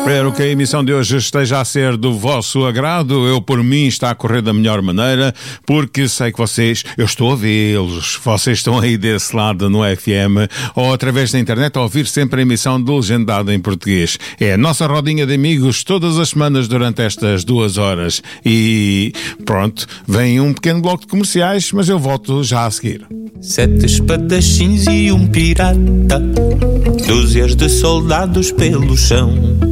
Espero que a emissão de hoje esteja a ser do vosso agrado. Eu, por mim, está a correr da melhor maneira, porque sei que eu estou a vê-los, vocês estão aí desse lado no FM, ou através da internet, a ouvir sempre a emissão do Legendado em Português. É a nossa rodinha de amigos todas as semanas durante estas 2 horas. E pronto, vem um pequeno bloco de comerciais, mas eu volto já a seguir. 7 espadachins e um pirata, dúzias de soldados pelo chão.